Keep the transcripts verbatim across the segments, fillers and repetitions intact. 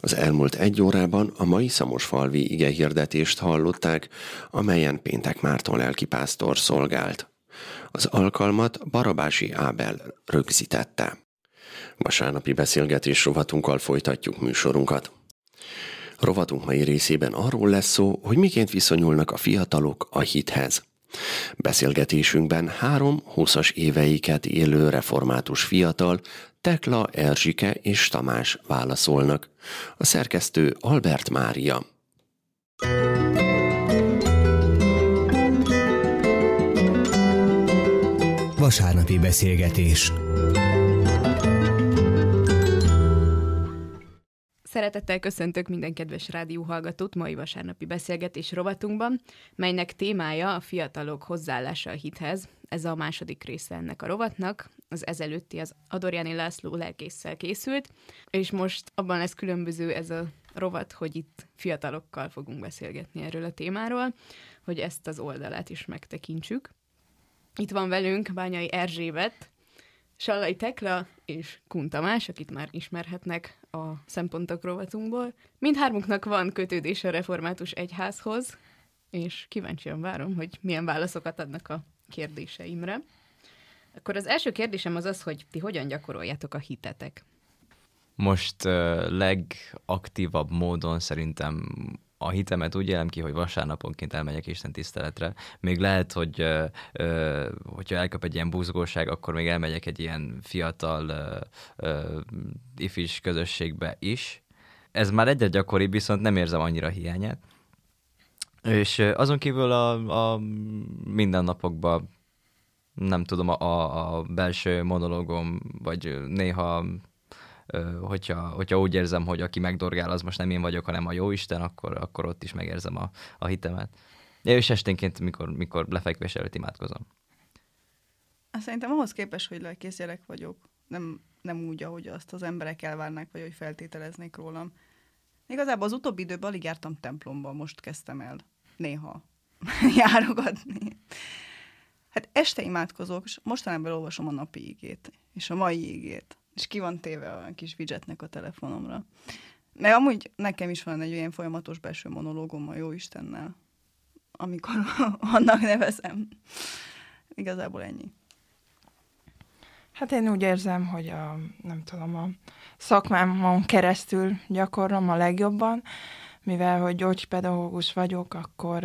Az elmúlt egy órában a mai szamosfalvi igehirdetést hallották, amelyen Péntek Márton lelkipásztor szolgált. Az alkalmat Barabási Ábel rögzítette. Vasárnapi beszélgetés rovatunkkal folytatjuk műsorunkat. Rovatunk mai részében arról lesz szó, hogy miként viszonyulnak a fiatalok a hithez. Beszélgetésünkben három húszas éveiket élő református fiatal, Tekla, Erzsike és Tamás válaszolnak. A szerkesztő Albert Mária. Vasárnapi beszélgetés. Szeretettel köszöntök minden kedves rádióhallgatót mai vasárnapi beszélgetés rovatunkban, melynek témája a fiatalok hozzáállása a hithez. Ez a második része ennek a rovatnak. Az ezelőtti az Adorjáni László lelkésszel készült, és most abban lesz különböző ez a rovat, hogy itt fiatalokkal fogunk beszélgetni erről a témáról, hogy ezt az oldalát is megtekintsük. Itt van velünk Bányai Erzsébet, Sallai Tekla és Kun Tamás, akit már ismerhetnek a Szempontok rovatunkból. Mindhármunknak van kötődés a református egyházhoz, és kíváncsian várom, hogy milyen válaszokat adnak a kérdéseimre. Akkor az első kérdésem az az, hogy ti hogyan gyakoroljátok a hitetek? Most uh, legaktívabb módon szerintem a hitemet úgy élem ki, hogy vasárnaponként elmegyek Isten tiszteletre. Még lehet, hogy uh, uh, hogyha elkap egy ilyen buzgóság, akkor még elmegyek egy ilyen fiatal uh, uh, ifis közösségbe is. Ez már egyre gyakoribb, viszont nem érzem annyira hiányát. És uh, azon kívül a, a mindennapokban nem tudom, a, a belső monológom, vagy néha Hogyha, hogyha úgy érzem, hogy aki megdorgál, az most nem én vagyok, hanem a jóisten, akkor, akkor ott is megérzem a, a hitemet. És esténként, mikor, mikor lefekvés előtt imádkozom. Szerintem ahhoz képest, hogy lelkész gyerek vagyok, nem, nem úgy, ahogy azt az emberek elvárnak, vagy hogy feltételeznék rólam. Igazából az utóbbi időben alig jártam templomba, most kezdtem el néha járogatni. Hát este imádkozok, és mostanában olvasom a napi igét, és a mai igét. És ki van téve a kis widgetnek a telefonomra. Mert amúgy nekem is van egy olyan folyamatos belső monológom a Jóistennel, amikor annak nevezem. Igazából ennyi. Hát én úgy érzem, hogy a, nem tudom, a szakmámon keresztül gyakorlom a legjobban, mivel hogy gyógypedagógus vagyok, akkor,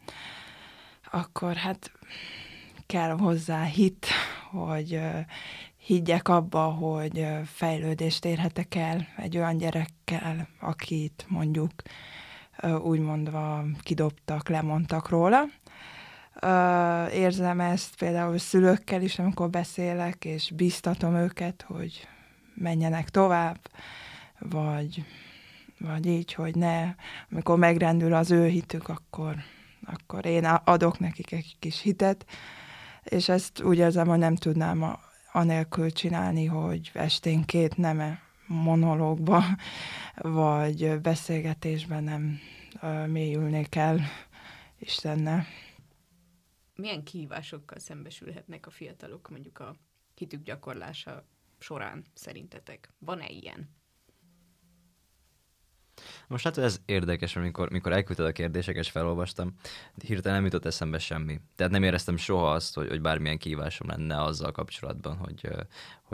akkor hát kell hozzá hit, hogy higgyek abba, hogy fejlődést érhetek el egy olyan gyerekkel, akit mondjuk úgy mondva kidobtak, lemondtak róla. Érzem ezt például szülőkkel is, amikor beszélek, és biztatom őket, hogy menjenek tovább, vagy, vagy így, hogy ne, amikor megrendül az ő hitük, akkor, akkor én adok nekik egy kis hitet, és ezt úgy érzem, hogy nem tudnám a anélkül csinálni, hogy esténként nem monológba, vagy beszélgetésben nem uh, mélyülnék el Istennel. Milyen kihívásokkal szembesülhetnek a fiatalok mondjuk a hitük gyakorlása során szerintetek? Van-e ilyen? Most hát ez érdekes, amikor mikor elküldted a kérdéseket, és felolvastam, hirtelen nem jutott eszembe semmi. Tehát nem éreztem soha azt, hogy, hogy bármilyen kihívásom lenne azzal kapcsolatban, hogy, hogy